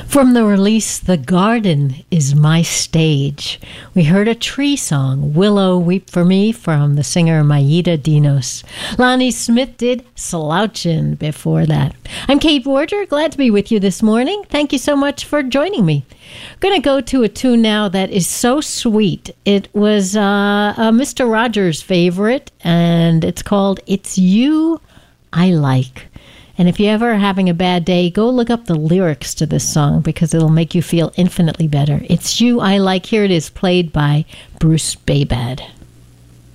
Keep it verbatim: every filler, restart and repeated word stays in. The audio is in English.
From the release, The Garden is My Stage, we heard a tree song, Willow Weep for Me, from the singer Mayita Dinos. Lonnie Smith did Slouchin' before that. I'm Kate Warder, glad to be with you this morning. Thank you so much for joining me. I'm going to go to a tune now that is so sweet. It was uh, a Mister Rogers favorite, and it's called It's You I Like. And if you're ever having a bad day, go look up the lyrics to this song because it'll make you feel infinitely better. It's You I Like. Here it is, played by Bruce Babad.